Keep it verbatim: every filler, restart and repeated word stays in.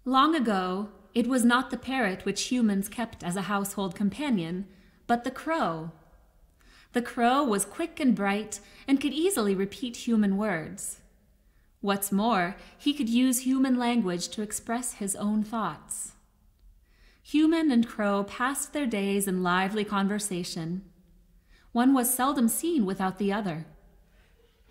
Long ago, it was not the parrot which humans kept as a household companion, but the crow. The crow was quick and bright and could easily repeat human words. What's more, he could use human language to express his own thoughts. Human and crow passed their days in lively conversation. One was seldom seen without the other.